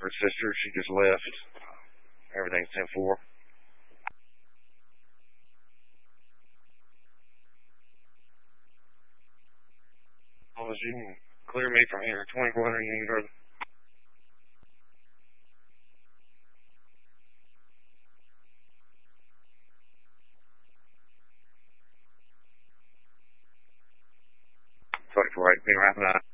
her sister. She just left. Everything's 10-4. Well, you can clear me from here. 2400, you can go. Sorry for right, being wrapping up.